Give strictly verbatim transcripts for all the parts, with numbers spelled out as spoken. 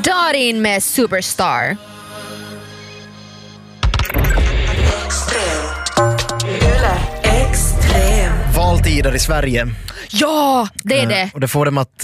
Darin med Superstar. Valtider i Sverige. Ja, det är det. Och det får dem att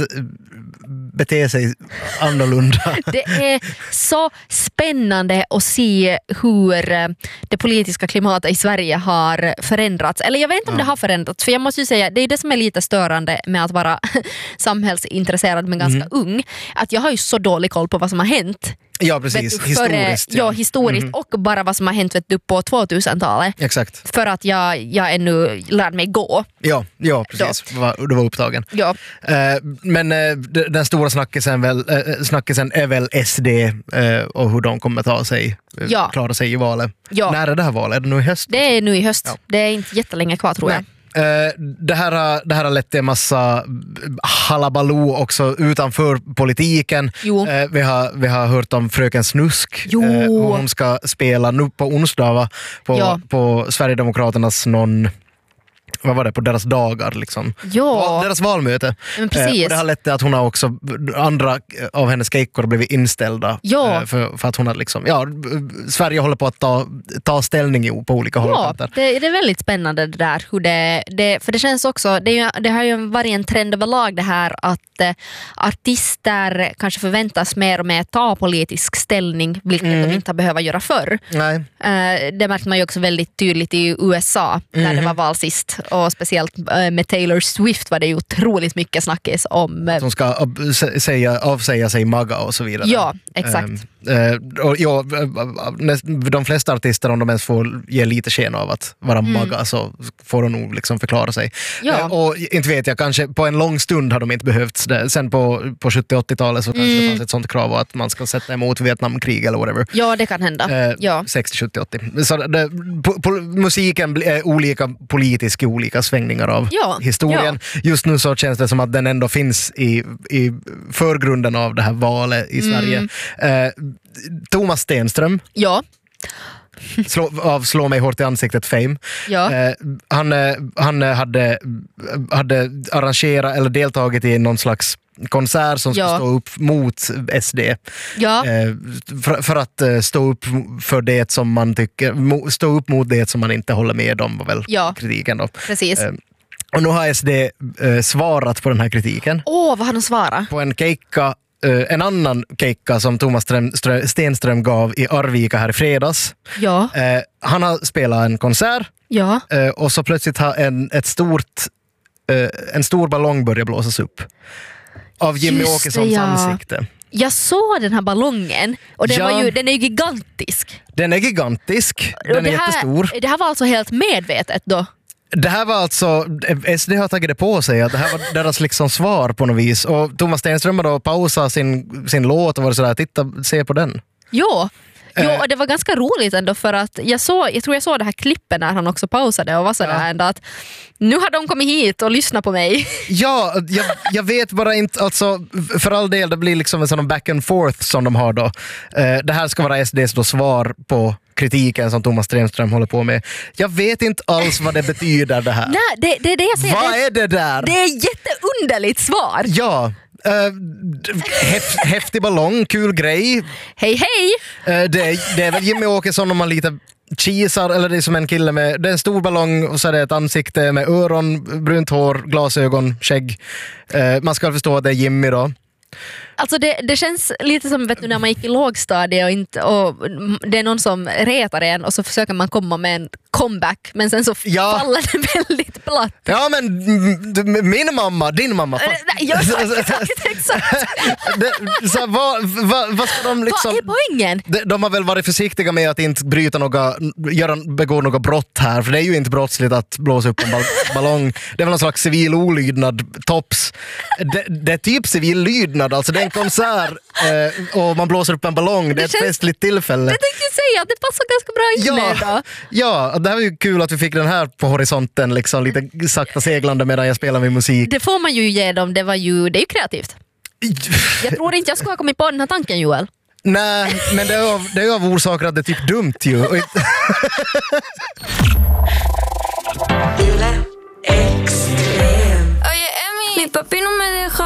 bete sig annorlunda. Det är så spännande att se hur det politiska klimatet i Sverige har förändrats. Eller jag vet inte om ja. det har förändrats, för jag måste ju säga, det är det som är lite störande med att vara samhällsintresserad men ganska mm. ung. Att jag har ju så dålig koll på vad som har hänt. Ja, precis. Du, historiskt. För, ja, historiskt mm. och bara vad som har hänt vet du, på tvåtusentalet. Exakt. För att jag, jag ännu lärde mig gå. Ja, ja precis. Du var, du var upptagen. Ja. Uh, men uh, den stora snackisen, väl, uh, snackisen är väl S D uh, och hur de kommer ta sig, uh, ja. klara sig i valet. Ja. När är det här valet? Är det nu i höst? Det är nu i höst. Ja. Det är inte jättelänge kvar tror Nej. jag. Uh, det, här har, det här har lett till en massa halabaloo också utanför politiken. Uh, vi, har, vi har hört om Fröken Snusk. Uh, hon ska spela nu på onsdag va? På, ja. på Sverigedemokraternas någon... Vad var det? På deras dagar liksom. Ja. Deras valmöte. Men precis. Eh, och det har lett till att hon har också andra av hennes kejkor blivit inställda. Ja. Eh, för, för att hon har liksom, ja, Sverige håller på att ta, ta ställning i, på olika håll. Ja, det, det är väldigt spännande det där. Hur det, det, för det känns också, det, är, det har ju varit en trend överlag det här att eh, artister kanske förväntas mer och mer ta politisk ställning, vilket mm. de inte har behövt göra förr. Nej. Eh, det märkte man ju också väldigt tydligt i U S A när mm. det var val sist. Och speciellt med Taylor Swift var det ju otroligt mycket snackis om... Att hon ska säga, avsäga sig maga och så vidare. Ja, exakt. Um, och ja, de flesta artister, om de ens får ge lite sken av att vara mm. maga, så får de nog liksom förklara sig. Ja. Uh, och inte vet jag, kanske på en lång stund har de inte behövt det. Sen på, på sjuttio-åttiotalet så kanske mm. det fanns ett sånt krav att man ska sätta emot Vietnamkrig eller whatever. Ja, det kan hända. Uh, ja. sextio, sjuttio, åttio. Så det, po, po, musiken är olika politisk i olika svängningar av ja. historien. Ja. Just nu så känns det som att den ändå finns i, i förgrunden av det här valet i Sverige. Mm. Uh, Thomas Stenström. Ja. Slå, av Slå mig hårt i ansiktet fame. Ja. Eh, han han hade, hade arrangerat eller deltagit i någon slags konsert som ja. ska stå upp mot S D. Ja. Eh, för, för att eh, stå upp för det som man tycker, mo, stå upp mot det som man inte håller med om, var väl ja. kritiken då. Precis. Eh, och nu har S D eh, svarat på den här kritiken. Åh, oh, vad har de svarat? På en keikka Uh, en annan keikka som Thomas Ström, Ström, Stenström gav i Arvika här i fredags. Ja. Uh, han har spelat en konsert ja. uh, och så plötsligt har en, ett stort, uh, en stor ballong börjat blåsas upp av Jimmy Just Åkessons det, ja. ansikte. Jag såg den här ballongen och den, ja. var ju, den är ju gigantisk. Den är gigantisk, den är här, jättestor. Det här var alltså helt medvetet då? Det här var alltså, S D har tagit det på sig att det här var deras liksom svar på något vis. Och Thomas Stenström då pausade sin, sin låt och var sådär, titta, se på den. Jo, jo och det var ganska roligt ändå för att jag, såg, jag tror jag såg det här klippen när han också pausade och var sådär ja. ändå att nu har de kommit hit och lyssnat på mig. Ja, jag, jag vet bara inte, alltså för all del det blir liksom en sån back and forth som de har då. Eh, det här ska vara S D:s då svar på kritiken som Thomas Stenström håller på med. Jag vet inte alls vad det betyder det här. Nej, det, det är det jag säger. Vad är det där? Det är ett jätteunderligt svar. Ja. Uh, häf, häftig ballong, kul grej. Hej hej! Uh, det, det är väl Jimmy Åkesson om man lite cheesar, eller det är som en kille med, det är en stor ballong och så är det ett ansikte med öron, brunt hår, glasögon, skägg. Uh, man ska förstå att det är Jimmy då. Alltså det, det känns lite som vet du, när man gick i lågstadie och, inte, och det är någon som retar en och så försöker man komma med en comeback men sen så ja. faller det väldigt platt. Ja men min mamma, din mamma. Ja, exakt, exakt, exakt. det, så vad, vad, vad ska de liksom... Vad är poängen? De, de har väl varit försiktiga med att inte bryta några, göra, begå något brott här, för det är ju inte brottsligt att blåsa upp en ball, ballong. Det är väl någon slags civil olydnad, tops. Det, det är typ civil lydnad, alltså det är en konsert eh, och man blåser upp en ballong, det, det är ett känns, festligt tillfälle. Jag tänkte säga att det passar ganska bra in ja, med då. Ja, det här var ju kul att vi fick den här på horisonten, liksom lite sakta seglande medan jag spelar med musik. Det får man ju ge dem, det var ju, det är ju kreativt. Jag tror inte jag skulle ha kommit på den här tanken, Joel. Nej, men det är av, det är av orsaker att det är typ dumt ju. Extrem. Oye, Emi, mi papi no me deja.